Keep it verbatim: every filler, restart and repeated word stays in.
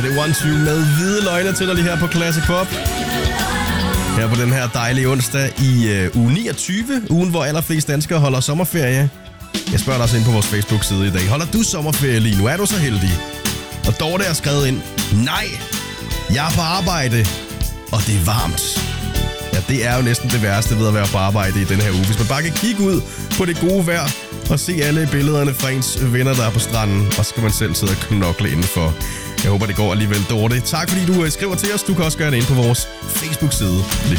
Ja, det er One Two med hvide løgne til dig lige her på Classic Pop. Her på den her dejlige onsdag i øh, uge niogtyve, ugen hvor allerflest danskere holder sommerferie. Jeg spørger dig også ind på vores Facebook-side i dag. Holder du sommerferie lige nu? Er du så heldig? Og Dorte har skrevet ind: nej, jeg er på arbejde, og det er varmt. Ja, det er jo næsten det værste ved at være på arbejde i den her uge. Hvis man bare kan kigge ud på det gode vejr og se alle billederne fra ens venner, der er på stranden, og så skal man selv sidde og knokle indenfor. Jeg håber, det går alligevel, Dorte. Tak fordi du skriver til os. Du kan også gøre det ind på vores Facebook-side.